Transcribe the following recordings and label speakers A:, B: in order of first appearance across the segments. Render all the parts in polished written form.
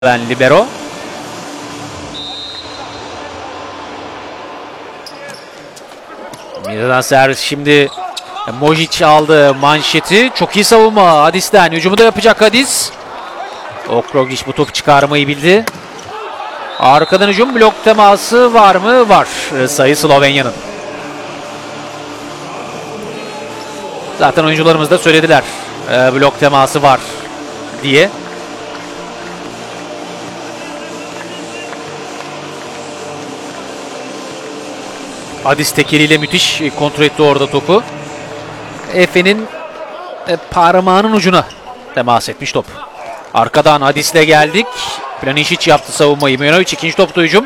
A: Ben libero. Mirza'dan servis şimdi. Mojic aldı manşeti. Çok iyi savunma Hadis'ten. Hücumu da yapacak Hadis. Okrogic bu topu çıkarmayı bildi. Arkadan hücum, blok teması var mı? Var. Sayı Slovenya'nın. Zaten oyuncularımız da söylediler. Blok teması var diye. Hadis tekeliyle müthiş kontrol etti orada topu. Efe'nin parmağının ucuna temas etmiş top. Arkadan Hadis'le geldik. Planisic yaptı savunmayı. Mojanovic ikinci topta hücum.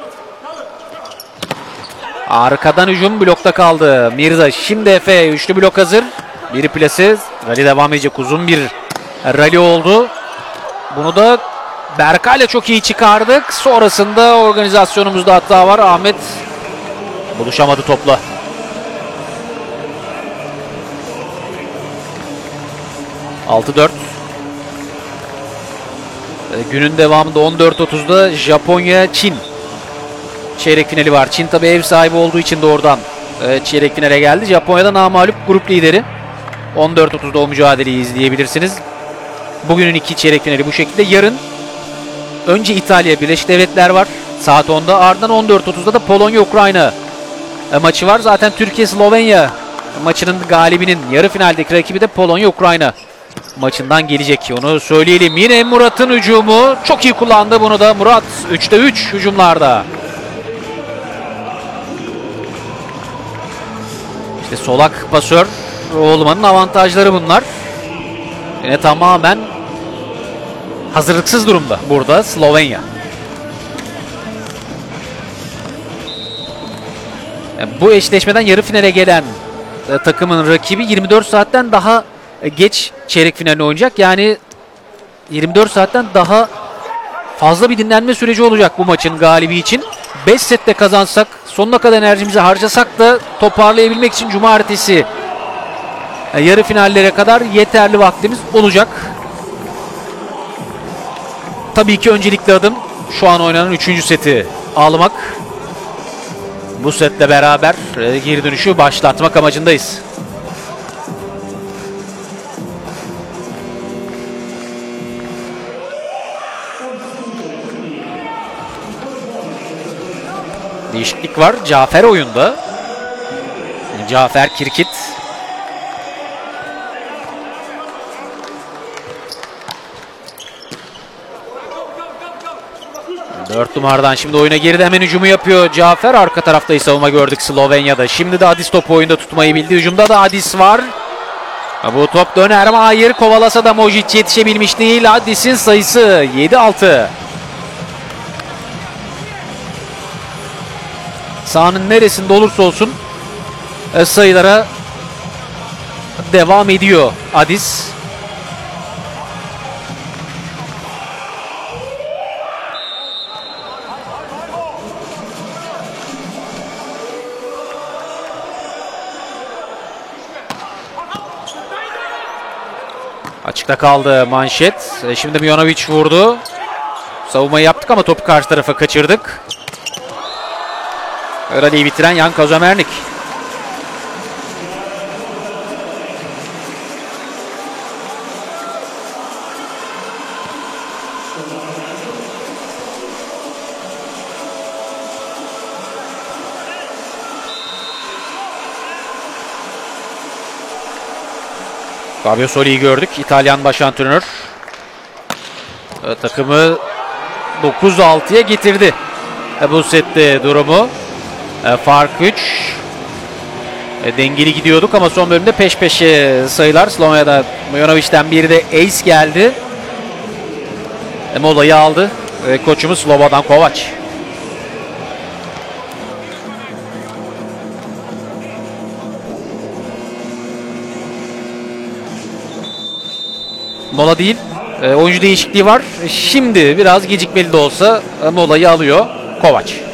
A: Arkadan hücum, blokta kaldı. Mirza şimdi Efe. Üçlü blok hazır. Biri plase. Rally devam edecek. Uzun bir rally oldu. Bunu da Berkay'la çok iyi çıkardık. Sonrasında organizasyonumuzda hata var. Ahmet buluşamadı topla. (6-4). Günün devamında 14.30'da Japonya-Çin çeyrek finali var. Çin tabi ev sahibi olduğu için de oradan çeyrek finale geldi. Japonya'da namağlup grup lideri. 14.30'da o mücadeleyi izleyebilirsiniz. Bugünün iki çeyrek finali bu şekilde. Yarın önce İtalya Birleşik Devletler var saat 10'da. Ardından 14.30'da da Polonya-Ukrayna maçı var. Zaten Türkiye-Slovenya maçının galibinin yarı finaldeki rakibi de Polonya-Ukrayna maçından gelecek. Onu söyleyelim. Yine Murat'ın hücumu. Çok iyi kullandı bunu da Murat. 3'te 3 hücumlarda. İşte solak pasör olmanın avantajları bunlar. Yine tamamen hazırlıksız durumda burada Slovenya. Bu eşleşmeden yarı finale gelen takımın rakibi 24 saatten daha geç çeyrek finaline oynayacak. Yani 24 saatten daha fazla bir dinlenme süreci olacak bu maçın galibi için. 5 sette kazansak, sonuna kadar enerjimizi harcasak da toparlayabilmek için cumartesi yarı finallere kadar yeterli vaktimiz olacak. Tabii ki öncelikli adım şu an oynanan 3. seti almak. Bu setle beraber geri dönüşü başlatmak amacındayız. Değişiklik var. Cafer oyunda. Cafer Kirkit. Dört numaradan şimdi oyuna girdi. Hemen hücumu yapıyor Cafer. Arka tarafta savunma gördük Slovenya'da. Şimdi de Hadis topu oyunda tutmayı bildi. Hücumda da Hadis var. Bu top döner mi? Hayır. Kovalasa da Mojic yetişebilmiş değil. Hadis'in sayısı 7-6. Sahanın neresinde olursa olsun sayılara devam ediyor Hadis. Açıkta kaldı manşet. Şimdi Mojanovic vurdu. Savunmayı yaptık ama topu karşı tarafa kaçırdık. Rally'yi bitiren Jan Kazomernik. Fabio Soli'yi gördük. İtalyan baş antrenör. Takımı 9-6'ya getirdi. Bu sette durumu. Fark 3. Dengeli gidiyorduk ama son bölümde peş peşe sayılar. Slovenya'da Mojanovic'ten biri de ace geldi. Molayı aldı. Koçumuz Slobodan Kovac. Mola değil. Oyuncu değişikliği var. Şimdi biraz gecikmeli de olsa molayı alıyor Kovac.